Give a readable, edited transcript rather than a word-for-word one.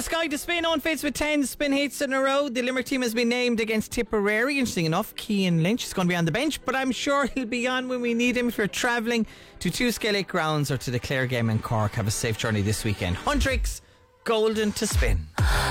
Sky to spin on Fates with 10 spin hits in a row. The Limerick team has been named against Tipperary. Interesting enough, Cian Lynch is going to be on the bench, but I'm sure he'll be on when we need him. If you're travelling to two Skellig grounds or to the Clare game in Cork, have a safe journey this weekend. Hundricks, golden to spin.